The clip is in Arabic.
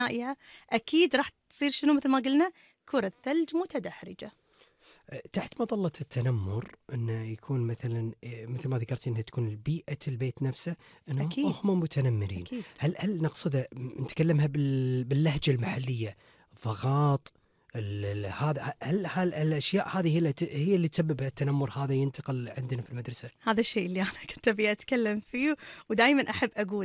نائية أكيد راح تصير شنو مثل ما قلنا كرة ثلج متدحرجة. تحت مظلة التنمر أنه يكون مثلا مثل ما ذكرت أنها تكون بيئة البيت نفسه أنهم أكيد هم متنمرين. أكيد. هل نقصد نتكلمها باللهجة المحلية ضغاط هذا؟ هل الأشياء هذه هي اللي تسبب التنمر هذا ينتقل عندنا في المدرسة؟ هذا الشيء اللي أنا كنت أبي أتكلم فيه ودائما أحب أقول